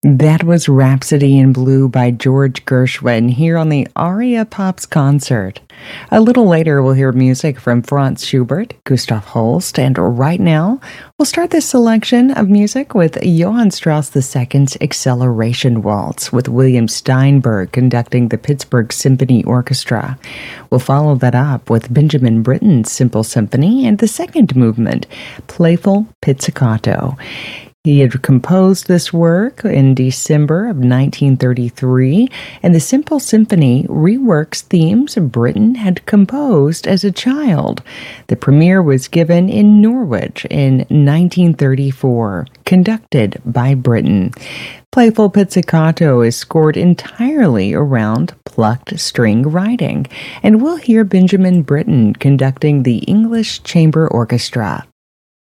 That was Rhapsody in Blue by George Gershwin here on the Aria Pops concert. A little later, we'll hear music from Franz Schubert, Gustav Holst, and right now, we'll start this selection of music with Johann Strauss II's Acceleration Waltz, with William Steinberg conducting the Pittsburgh Symphony Orchestra. We'll follow that up with Benjamin Britten's Simple Symphony and the second movement, Playful Pizzicato. He had composed this work in December of 1933, and the Simple Symphony reworks themes Britten had composed as a child. The premiere was given in Norwich in 1934, conducted by Britten. Playful Pizzicato is scored entirely around plucked string writing, and we'll hear Benjamin Britten conducting the English Chamber Orchestra.